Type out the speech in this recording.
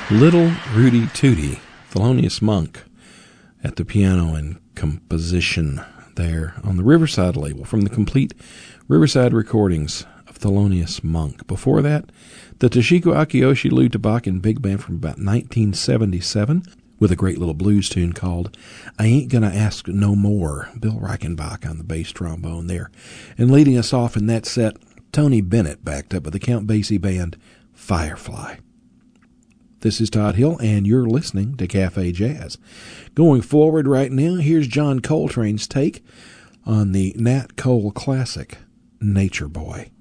Little Rudy Tooty, Thelonious Monk at the piano and composition there on the Riverside label from the complete Riverside recordings of Thelonious Monk. Before that, the Toshiko Akiyoshi Lou Tabakan Big Band from about 1977 with a great little blues tune called I Ain't Gonna Ask No More. Bill Reichenbach on the bass trombone there. And leading us off in that set, Tony Bennett backed up with the Count Basie Band, Firefly. This is Todd Hill, and you're listening to Cafe Jazz. Going forward right now, here's John Coltrane's take on the Nat Cole classic, Nature Boy.